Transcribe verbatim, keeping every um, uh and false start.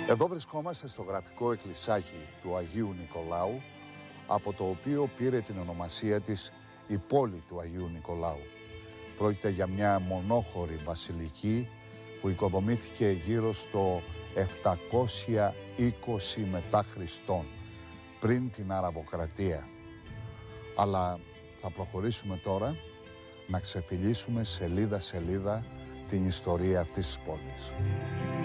Εδώ βρισκόμαστε στο γραφικό εκκλησάκι του Αγίου Νικολάου, από το οποίο πήρε την ονομασία της η πόλη του Αγίου Νικολάου. Πρόκειται για μια μονόχωρη βασιλική που οικοδομήθηκε γύρω στο επτακόσια είκοσι μετά Χριστόν, πριν την Αραβοκρατία. Αλλά θα προχωρήσουμε τώρα να ξεφυλίσουμε σελίδα-σελίδα την ιστορία αυτής της πόλης.